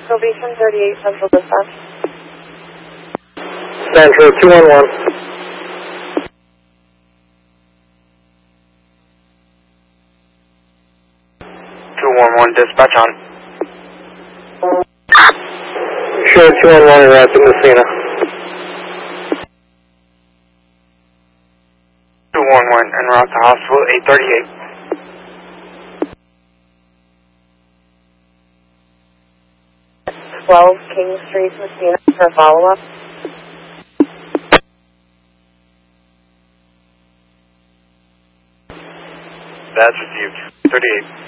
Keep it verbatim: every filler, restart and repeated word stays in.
Probation thirty-eight, Central Dispatch. Central two one one. two one one, dispatch on. Sure, two one one, route to Messina. two one one, en route to hospital eight thirty-eight. twelve King Street, Messina, for follow-up. That's received. thirty-eight.